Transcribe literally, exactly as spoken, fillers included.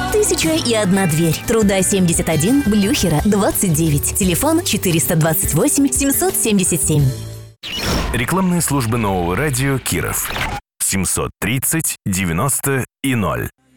Тысяча и одна дверь. Труда семьдесят один, Блюхера двадцать девять. Телефон четыреста двадцать восемь семьсот семьдесят семь. Рекламные службы Нового радио Киров. семьсот тридцать девяносто и ноль.